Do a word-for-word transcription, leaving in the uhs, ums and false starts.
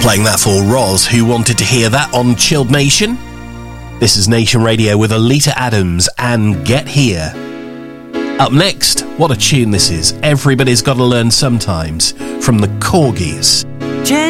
Playing that for Roz, who wanted to hear that on Chilled Nation. This is Nation Radio with Alita Adams and Get Here. Up next, what a tune this is. Everybody's Got to Learn Sometimes from the Corgis.